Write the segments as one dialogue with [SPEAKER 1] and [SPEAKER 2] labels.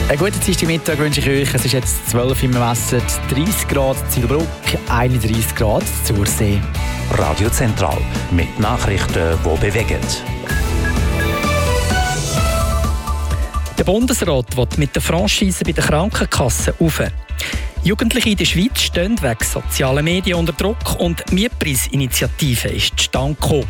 [SPEAKER 1] Einen guten Dienstagmittag wünsche ich euch. Es ist jetzt 12 Uhr im Westen, 30 Grad Zielbruck, 31 Grad Zursee.
[SPEAKER 2] Radio Zentral mit Nachrichten, die bewegen.
[SPEAKER 3] Der Bundesrat will mit der Franchise bei den Krankenkassen rauf. Jugendliche in der Schweiz stehen wegen sozialer Medien unter Druck und die Mietpreisinitiative ist zustande gekommen.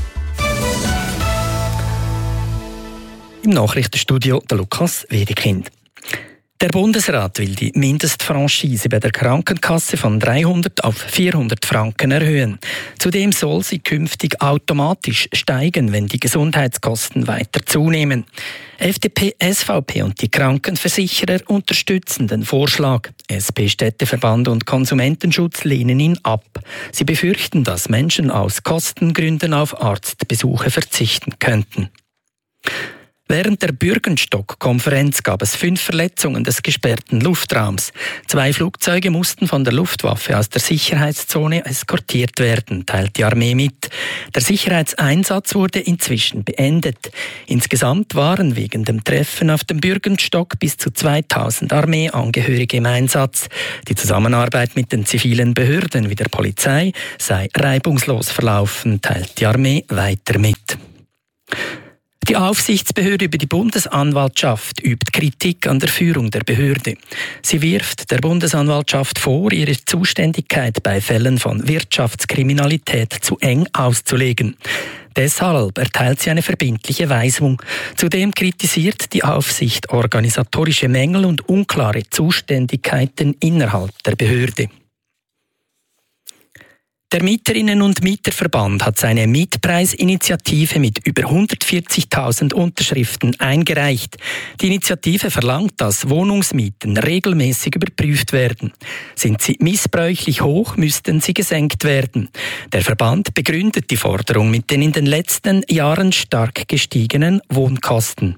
[SPEAKER 3] Im Nachrichtenstudio der Lukas Wedekind. Der Bundesrat will die Mindestfranchise bei der Krankenkasse von 300 auf 400 Franken erhöhen. Zudem soll sie künftig automatisch steigen, wenn die Gesundheitskosten weiter zunehmen. FDP, SVP und die Krankenversicherer unterstützen den Vorschlag. SP, Städteverband und Konsumentenschutz lehnen ihn ab. Sie befürchten, dass Menschen aus Kostengründen auf Arztbesuche verzichten könnten. Während der Bürgenstock-Konferenz gab es 5 Verletzungen des gesperrten Luftraums. 2 Flugzeuge mussten von der Luftwaffe aus der Sicherheitszone eskortiert werden, teilt die Armee mit. Der Sicherheitseinsatz wurde inzwischen beendet. Insgesamt waren wegen dem Treffen auf dem Bürgenstock bis zu 2000 Armeeangehörige im Einsatz. Die Zusammenarbeit mit den zivilen Behörden wie der Polizei sei reibungslos verlaufen, teilt die Armee weiter mit. Die Aufsichtsbehörde über die Bundesanwaltschaft übt Kritik an der Führung der Behörde. Sie wirft der Bundesanwaltschaft vor, ihre Zuständigkeit bei Fällen von Wirtschaftskriminalität zu eng auszulegen. Deshalb erteilt sie eine verbindliche Weisung. Zudem kritisiert die Aufsicht organisatorische Mängel und unklare Zuständigkeiten innerhalb der Behörde. Der Mieterinnen- und Mieterverband hat seine Mietpreisinitiative mit über 140.000 Unterschriften eingereicht. Die Initiative verlangt, dass Wohnungsmieten regelmäßig überprüft werden. Sind sie missbräuchlich hoch, müssten sie gesenkt werden. Der Verband begründet die Forderung mit den in den letzten Jahren stark gestiegenen Wohnkosten.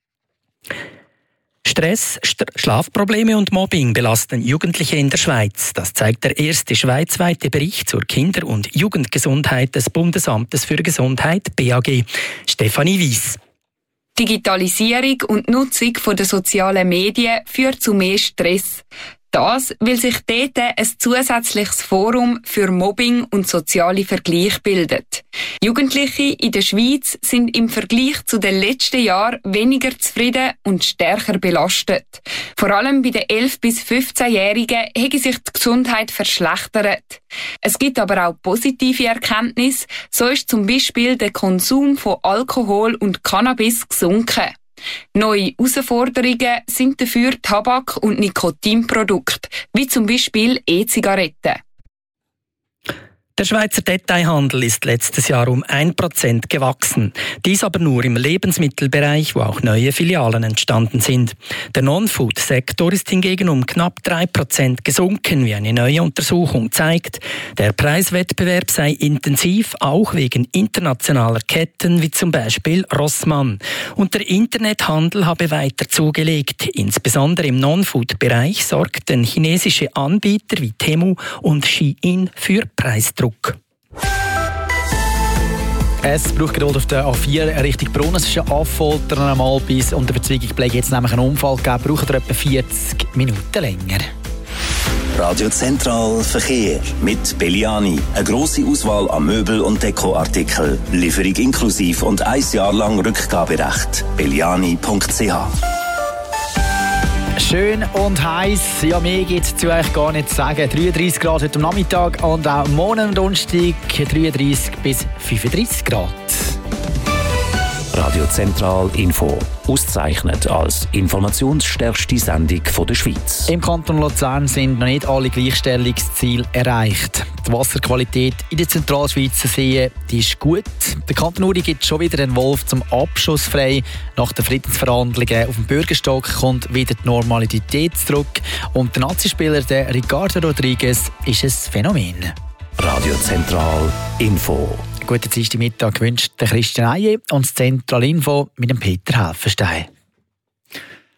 [SPEAKER 3] Stress, Schlafprobleme und Mobbing belasten Jugendliche in der Schweiz. Das zeigt der erste schweizweite Bericht zur Kinder- und Jugendgesundheit des Bundesamtes für Gesundheit, BAG. Stefanie Weiss.
[SPEAKER 4] Digitalisierung und Nutzung der sozialen Medien führt zu mehr Stress. Das, weil sich dort ein zusätzliches Forum für Mobbing und soziale Vergleich bildet. Jugendliche in der Schweiz sind im Vergleich zu den letzten Jahren weniger zufrieden und stärker belastet. Vor allem bei den 11- bis 15-Jährigen hat sich die Gesundheit verschlechtert. Es gibt aber auch positive Erkenntnisse. So ist zum Beispiel der Konsum von Alkohol und Cannabis gesunken. Neue Herausforderungen sind dafür Tabak- und Nikotinprodukte, wie zum Beispiel E-Zigaretten.
[SPEAKER 3] Der Schweizer Detailhandel ist letztes Jahr um 1% gewachsen. Dies aber nur im Lebensmittelbereich, wo auch neue Filialen entstanden sind. Der Non-Food-Sektor ist hingegen um knapp 3% gesunken, wie eine neue Untersuchung zeigt. Der Preiswettbewerb sei intensiv, auch wegen internationaler Ketten wie zum Beispiel Rossmann. Und der Internethandel habe weiter zugelegt. Insbesondere im Non-Food-Bereich sorgten chinesische Anbieter wie Temu und Shein für Preisdruck.
[SPEAKER 1] Es braucht Geduld auf der A4 Richtung Brunnen. Es ist ein Affoltern einmal bis unter Verzweigung Pflege. Jetzt nämlich einen Unfall gegeben. Braucht ihr etwa 40 Minuten länger.
[SPEAKER 2] Radio Zentral Verkehr mit Belliani. Eine grosse Auswahl an Möbel- und Dekoartikeln. Lieferung inklusiv und 1 Jahr lang Rückgaberecht. Belliani.ch.
[SPEAKER 1] Schön und heiß. Ja, mehr gibt es zu euch gar nicht zu sagen. 33 Grad heute am Nachmittag und auch morgen und Donnerstag 33 bis 35 Grad.
[SPEAKER 2] Radio Zentral Info. Auszeichnet als informationsstärkste Sendung der Schweiz.
[SPEAKER 1] Im Kanton Luzern sind noch nicht alle Gleichstellungsziele erreicht. Die Wasserqualität in der Zentralschweizer Seen die ist gut. Der Kanton Uri gibt schon wieder einen Wolf zum Abschuss frei. Nach den Friedensverhandlungen auf dem Bürgerstock kommt wieder die Normalität zurück. Und der Nazispieler der Ricardo Rodriguez ist ein Phänomen.
[SPEAKER 2] Radio Zentral Info.
[SPEAKER 1] Guten Dienstagmittag wünscht der Christian Eije und das Zentral Info mit dem Peter Helfenstein.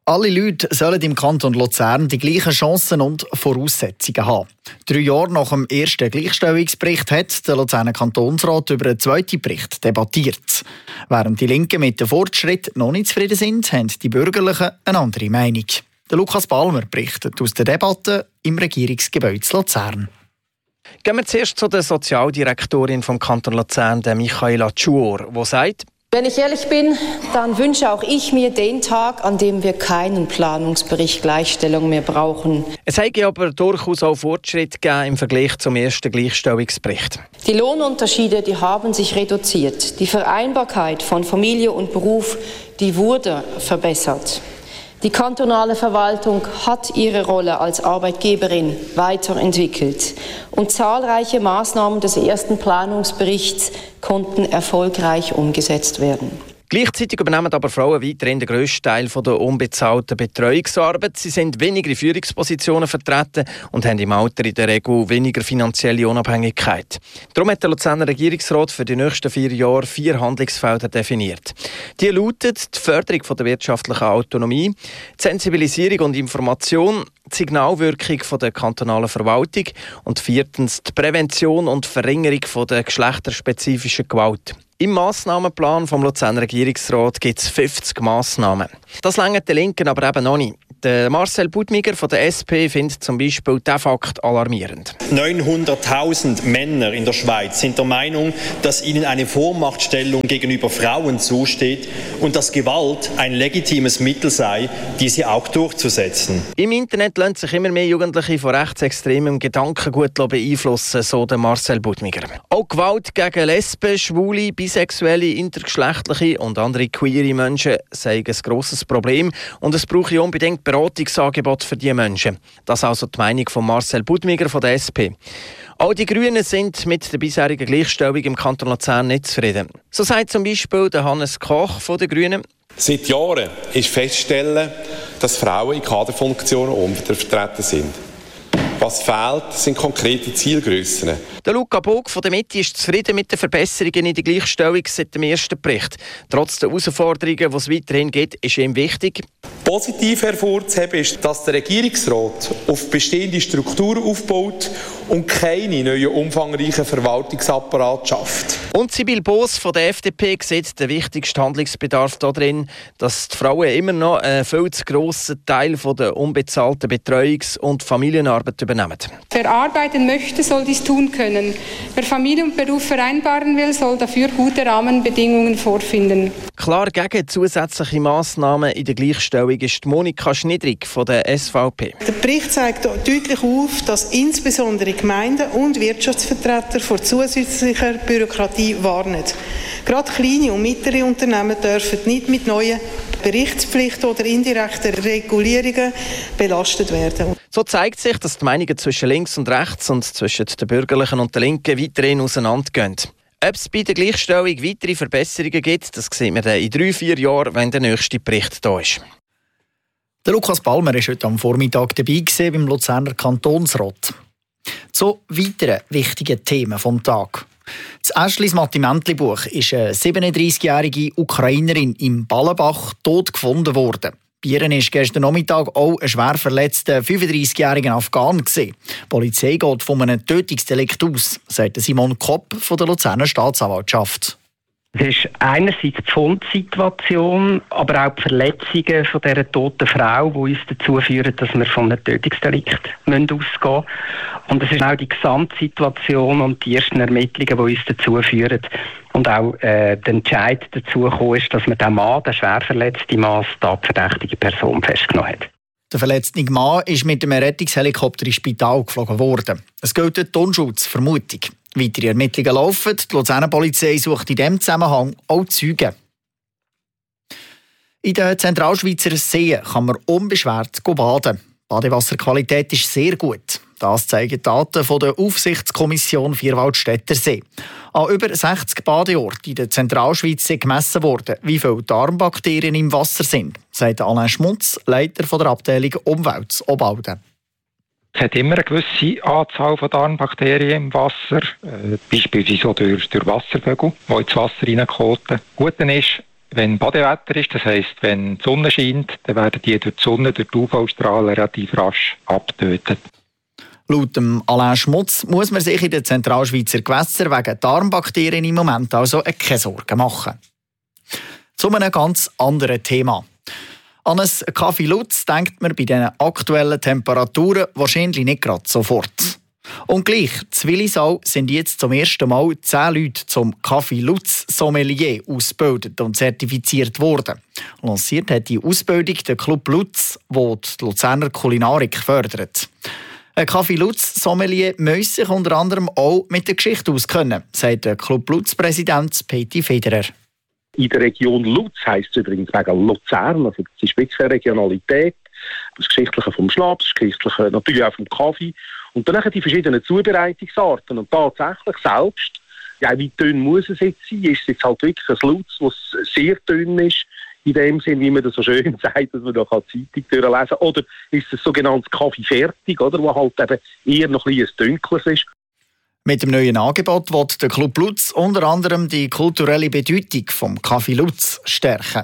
[SPEAKER 1] Alle Leute sollen im Kanton Luzern die gleichen Chancen und Voraussetzungen haben. 3 Jahre nach dem ersten Gleichstellungsbericht hat der Luzerner Kantonsrat über einen zweiten Bericht debattiert. Während die Linken mit dem Fortschritt noch nicht zufrieden sind, haben die Bürgerlichen eine andere Meinung. Der Lukas Palmer berichtet aus der Debatte im Regierungsgebäude Luzern.
[SPEAKER 5] Gehen wir zuerst zu der Sozialdirektorin vom Kanton Luzern, der Michaela Tschuor, die sagt:
[SPEAKER 6] Wenn ich ehrlich bin, dann wünsche auch ich mir den Tag, an dem wir keinen Planungsbericht Gleichstellung mehr brauchen.
[SPEAKER 5] Es habe aber durchaus auch Fortschritt gegeben im Vergleich zum ersten Gleichstellungsbericht.
[SPEAKER 6] Die Lohnunterschiede, die haben sich reduziert. Die Vereinbarkeit von Familie und Beruf, die wurde verbessert. Die kantonale Verwaltung hat ihre Rolle als Arbeitgeberin weiterentwickelt und zahlreiche Maßnahmen des ersten Planungsberichts konnten erfolgreich umgesetzt werden.
[SPEAKER 5] Gleichzeitig übernehmen aber Frauen weiterhin den grössten Teil der unbezahlten Betreuungsarbeit. Sie sind weniger in Führungspositionen vertreten und haben im Alter in der Regel weniger finanzielle Unabhängigkeit. Darum hat der Luzerner Regierungsrat für die nächsten 4 Jahre 4 Handlungsfelder definiert. Die lauten die Förderung der wirtschaftlichen Autonomie, die Sensibilisierung und Information, die Signalwirkung der kantonalen Verwaltung und 4. die Prävention und Verringerung der geschlechterspezifischen Gewalt. Im Massnahmenplan vom Luzerner Regierungsrat gibt es 50 Massnahmen. Das reicht den Linken aber eben noch nicht. Der Marcel Budmiger von der SP findet zum Beispiel diesen Fakt alarmierend.
[SPEAKER 7] 900.000 Männer in der Schweiz sind der Meinung, dass ihnen eine Vormachtstellung gegenüber Frauen zusteht und dass Gewalt ein legitimes Mittel sei, diese auch durchzusetzen.
[SPEAKER 5] Im Internet lassen sich immer mehr Jugendliche von rechtsextremem Gedankengut beeinflussen, so der Marcel Budmiger. Auch Gewalt gegen Lesben, Schwule, Bisexuelle, Intergeschlechtliche und andere queere Menschen sei ein grosses Problem und es brauche unbedingt Beratungsangebote für diese Menschen. Das ist also die Meinung von Marcel Budmiger von der SP. Auch die Grünen sind mit der bisherigen Gleichstellung im Kanton Luzern nicht zufrieden. So sagt zum Beispiel der Hannes Koch von den Grünen:
[SPEAKER 8] Seit Jahren ist festzustellen, dass Frauen in Kaderfunktionen untervertreten sind. Was fehlt, sind konkrete Zielgrössen.
[SPEAKER 5] Der Luca Bog von der Mitte ist zufrieden mit den Verbesserungen in der Gleichstellung seit dem ersten Bericht. Trotz der Herausforderungen, die es weiterhin gibt, ist ihm wichtig:
[SPEAKER 8] Positiv hervorzuheben ist, dass der Regierungsrat auf bestehende Strukturen aufbaut und keine neuen umfangreichen Verwaltungsapparate schafft.
[SPEAKER 5] Und Sibyl Boos von der FDP sieht den wichtigsten Handlungsbedarf darin, dass die Frauen immer noch einen viel zu grossen Teil der unbezahlten Betreuungs- und Familienarbeit übernehmen.
[SPEAKER 9] Wer arbeiten möchte, soll dies tun können. Wer Familie und Beruf vereinbaren will, soll dafür gute Rahmenbedingungen vorfinden.
[SPEAKER 5] Klar gegen zusätzliche Massnahmen in der Gleichstellung ist Monika Schnidrig von der SVP.
[SPEAKER 10] Der Bericht zeigt deutlich auf, dass insbesondere Gemeinden und Wirtschaftsvertreter vor zusätzlicher Bürokratie warnen. Gerade kleine und mittlere Unternehmen dürfen nicht mit neuen Berichtspflichten oder indirekten Regulierungen belastet werden.
[SPEAKER 5] So zeigt sich, dass die Meinungen zwischen links und rechts und zwischen den Bürgerlichen und den Linken weiterhin auseinandergehen. Ob es bei der Gleichstellung weitere Verbesserungen gibt, das sehen wir dann in 3-4 Jahren, wenn der nächste Bericht da ist.
[SPEAKER 1] Der Lukas Palmer war heute am Vormittag dabei beim Luzerner Kantonsrat. Zu weiteren wichtigen Themen vom Tag. Das Äschlis Matti-Mäntli-Buch ist eine 37-jährige Ukrainerin im Ballenbach tot gefunden worden. Bei ihr war gestern Nachmittag auch ein schwer verletzter 35-jähriger Afghan. Die Polizei geht von einem Tötungsdelikt aus, sagt Simon Kopp von der Luzerner Staatsanwaltschaft.
[SPEAKER 11] Es ist einerseits die Fundsituation, aber auch die Verletzungen von dieser toten Frau, die uns dazu führen, dass wir von einem Tötungsdelikt ausgehen müssen. Und es ist auch die Gesamtsituation und die ersten Ermittlungen, die uns dazu führen. Und auch der Entscheid dazu gekommen ist, dass man den Mann, den schwer verletzten Mann, die tatverdächtige Person festgenommen hat.
[SPEAKER 1] Der verletzte Mann ist mit einem Rettungshelikopter ins Spital geflogen worden. Es gilt eine Tonschutzvermutung. Weitere Ermittlungen laufen. Die Luzerner Polizei sucht in diesem Zusammenhang auch Zeugen. In den Zentralschweizer Seen kann man unbeschwert baden. Die Badewasserqualität ist sehr gut. Das zeigen Daten von der Aufsichtskommission Vierwaldstätter See. An über 60 Badeorten in der Zentralschweiz sind gemessen worden, wie viele Darmbakterien im Wasser sind, sagt Alain Schmutz, Leiter der Abteilung Umwelt Obwalden.
[SPEAKER 12] Es hat immer eine gewisse Anzahl von Darmbakterien im Wasser, beispielsweise so durch Wasserbögel, die ins Wasser reinkoten. Gut ist, Wenn Badewetter ist, das heisst, wenn die Sonne scheint, dann werden die durch die Sonne, durch die UV-Strahlen relativ rasch abgetötet.
[SPEAKER 1] Laut dem Alain Schmutz muss man sich in den Zentralschweizer Gewässern wegen Darmbakterien im Moment also keine Sorgen machen. Zu einem ganz anderen Thema. An einen Kaffee Lutz denkt man bei diesen aktuellen Temperaturen wahrscheinlich nicht gerade sofort. Und gleich, in Willisau sind jetzt zum ersten Mal 10 Leute zum Kaffee Lutz Sommelier ausgebildet und zertifiziert worden. Lanciert hat die Ausbildung der Club Lutz, der die Luzerner Kulinarik fördert. Ein Kaffee Lutz Sommelier muss sich unter anderem auch mit der Geschichte auskennen, sagt der Club Lutz-Präsident Peti Federer.
[SPEAKER 13] In der Region Lutz heisst es übrigens wegen Luzern, also das ist wirklich eine Regionalität. Das Geschichtliche vom Schnaps, das Geschichtliche natürlich auch vom Kaffee. Und dann die verschiedenen Zubereitungsarten. Und tatsächlich selbst, ja, wie dünn muss es jetzt sein? Ist es jetzt halt wirklich ein Lutz, das sehr dünn ist, in dem Sinn, wie man das so schön sagt, dass man da Zeitung durchlesen kann. Oder ist es sogenanntes Kaffee fertig, oder, wo halt eben eher noch ein bisschen dunkles ist.
[SPEAKER 1] Mit dem neuen Angebot will der Club Lutz unter anderem die kulturelle Bedeutung vom Kaffee Lutz stärken.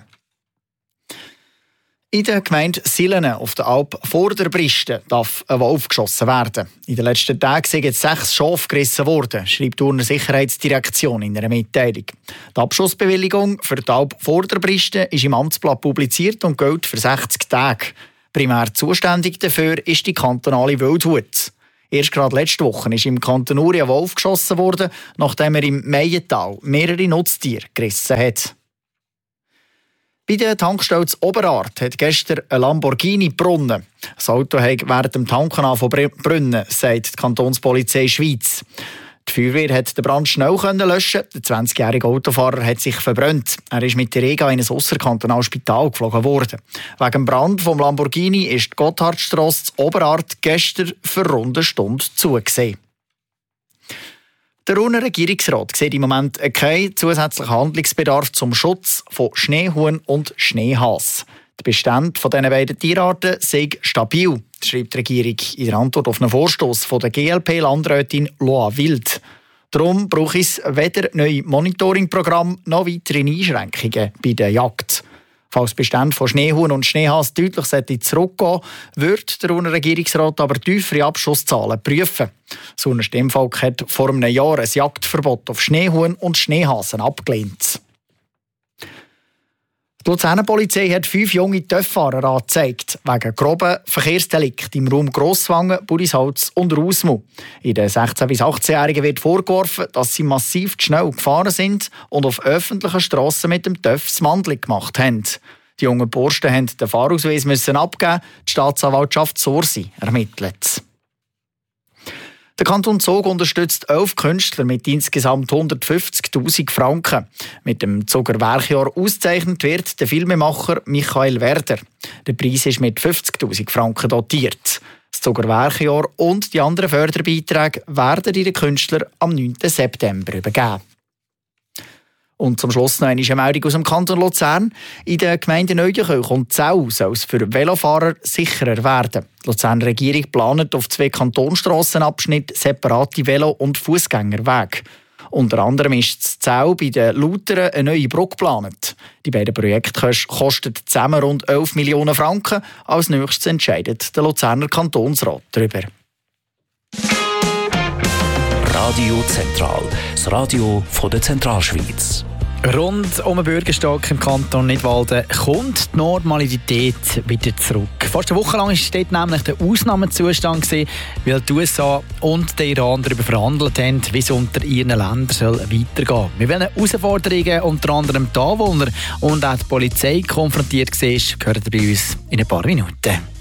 [SPEAKER 1] In der Gemeinde Silene auf der Alp Vorderbristen darf ein Wolf geschossen werden. In den letzten Tagen sind 6 Schafe gerissen worden, schreibt die Urner Sicherheitsdirektion in einer Mitteilung. Die Abschussbewilligung für die Alp Vorderbristen ist im Amtsblatt publiziert und gilt für 60 Tage. Primär zuständig dafür ist die kantonale Wildhut. Erst gerade letzte Woche ist im Kanton Uri ein Wolf geschossen worden, nachdem er im Meiental mehrere Nutztiere gerissen hat. Bei der Tankstelle Oberart hat gestern ein Lamborghini gebrannt. Das Auto hat während dem Tanken angefangen, sagt die Kantonspolizei Schweiz. Die Feuerwehr hat den Brand schnell löschen. Der 20-jährige Autofahrer hat sich verbrannt. Er ist mit der Rega in ein ausserkantonales Spital geflogen worden. Wegen dem Brand vom Lamborghini ist die Gotthardstrasse Oberart gestern für rund eine Stunde zugesehen. Der Urner Regierungsrat sieht im Moment keinen zusätzlichen Handlungsbedarf zum Schutz von Schneehuhn und Schneehase. Die Bestände von diesen beiden Tierarten sind stabil, schreibt die Regierung in der Antwort auf einen Vorstoss von der GLP-Landrätin Loa Wild. Darum braucht es weder neue Monitoringprogramme noch weitere Einschränkungen bei der Jagd. Falls die Bestände von Schneehuhn und Schneehase deutlich zurückgehen, wird der Urner Regierungsrat aber tiefere Abschusszahlen prüfen. Das Urner Stimmvolk hat vor einem Jahr ein Jagdverbot auf Schneehuhn und Schneehasen abgelehnt. Die Luzerner Polizei hat 5 junge TÜV-Fahrer angezeigt, wegen groben Verkehrsdelikten im Raum Grosswangen, Budisholz und Rausmu. In den 16- bis 18-Jährigen wird vorgeworfen, dass sie massiv zu schnell gefahren sind und auf öffentlichen Strassen mit dem TÜV das Mandli gemacht haben. Die jungen Burschen mussten den Fahrausweis abgeben, die Staatsanwaltschaft Sursi ermittelt. Der Kanton Zug unterstützt 11 Künstler mit insgesamt 150'000 Franken. Mit dem Zuger Werkjahr ausgezeichnet wird der Filmemacher Michael Werder. Der Preis ist mit 50'000 Franken dotiert. Das Zuger Werkjahr und die anderen Förderbeiträge werden den Künstlern am 9. September übergeben. Und zum Schluss noch eine Meldung aus dem Kanton Luzern. In der Gemeinde Neudenkirch und Zell soll es für Velofahrer sicherer werden. Die Luzerner Regierung plant auf 2 Kantonstrassenabschnitten separate Velo- und Fußgängerwege. Unter anderem ist in Zell bei den Lauteren eine neue Brücke geplant. Die beiden Projekte kosten zusammen rund 11 Millionen Franken. Als nächstes entscheidet der Luzerner Kantonsrat darüber.
[SPEAKER 2] Radio Zentral, das Radio von der Zentralschweiz.
[SPEAKER 1] Rund um den Bürgerstock im Kanton Nidwalden kommt die Normalität wieder zurück. Fast eine Woche lang war dort nämlich der Ausnahmezustand, weil die USA und der Iran darüber verhandelt haben, wie es unter ihren Ländern weitergehen soll. Wir wollen Herausforderungen unter anderem die Anwohner und auch die Polizei konfrontiert war, gehört bei uns in ein paar Minuten.